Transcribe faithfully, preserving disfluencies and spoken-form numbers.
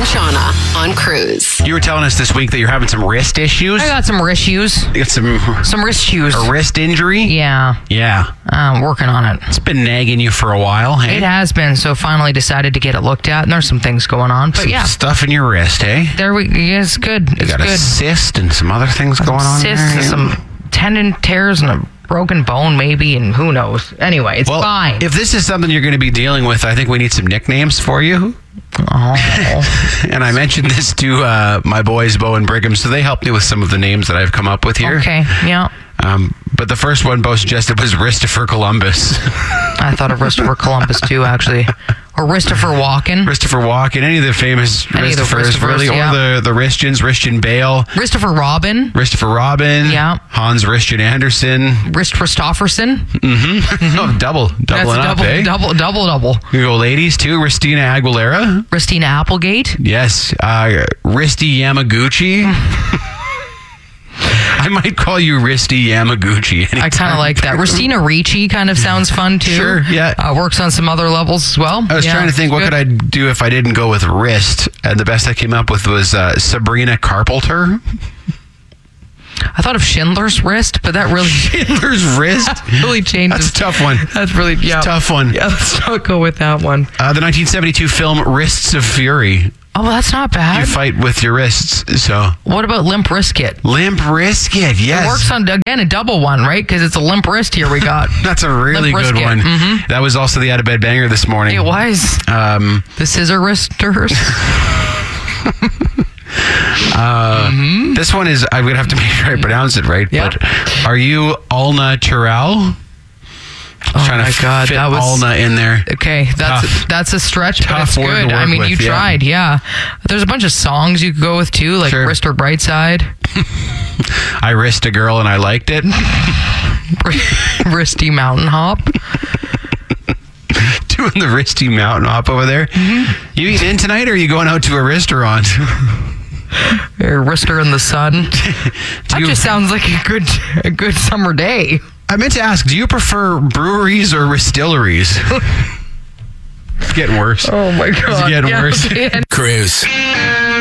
and Shauna on Cruise. You were telling us this week that you're having some wrist issues. I got some wrist shoes. You got some Some wrist shoes. a wrist injury? Yeah. Yeah. I'm working on it. It's been nagging you for a while, hey? It has been, so finally decided to get it looked at, and there's some things going on. But Some yeah, stuff in your wrist, hey? there we. Yeah, it's good. You It's got a good. cyst and some other things going on Cysts there. and some tendon tears and a broken bone, maybe, and who knows. Anyway, it's Well, fine. if this is something you're going to be dealing with, I think we need some nicknames for you. Oh. And I mentioned this to uh, my boys, Bo and Brigham, so they helped me with some of the names that I've come up with here. Okay. Yeah. Um, but the first one Bo suggested was Christopher Columbus. I thought of Christopher Columbus too, actually, or Christopher Walken. Christopher Walken, any of the famous Any of the Christophers, Christophers, really, yeah. or the the Ristians, Ristian Bale, Christopher Robin. Christopher Robin, Yeah. Hans Ristian Anderson. Rist Christopherson. Oh, double, That's doubling up, double, eh? double, double, double. We go ladies too. Christina Aguilera, Christina Applegate. yes. Uh, Risti Yamaguchi. I might call you Risti Yamaguchi. I kind of like that. Christina Ricci kind of sounds fun too. Sure, yeah. Uh, works on some other levels as well. I was Yeah, trying to think, what good. could I do if I didn't go with wrist? And the best I came up with was uh, Sabrina Carpenter. I thought of Schindler's Wrist, but that really Schindler's wrist. really changes. That's a tough one. That's really yeah. Tough one. Yeah, let's not go with that one. Uh, the nineteen seventy-two film Wrists of Fury. Oh, well, that's not You bad. fight with your wrists. So What about Limp Wristlet? Limp Wristlet, yes. It works on, again, a double one, right? Because it's a limp wrist here we got. That's a really Limp good Wristlet. one. Mhm. That was also the out of bed banger this morning. It was. Um, The scissor wristers. uh, This one is, I'm going to have to make sure I pronounce it right. Yeah. But are you Alna Terrell? Oh Trying my to God, fit that was Alna in there. okay. That's Tough. that's a stretch, but Tough it's word good. to I work mean, with, you yeah. tried, yeah. There's a bunch of songs you could go with too, like Sure. Wrist or Brightside, I wrist a girl and I liked it. Wristy Mountain Hop. Doing the wristy mountain hop over there. Mm-hmm. You eating in tonight, or are you going out to a restaurant? Or Wrister in the Sun. Do That you- just sounds like a good a good summer day. I meant to ask, do you prefer breweries or distilleries? It's getting worse. Oh my God. getting worse. man. Cruise.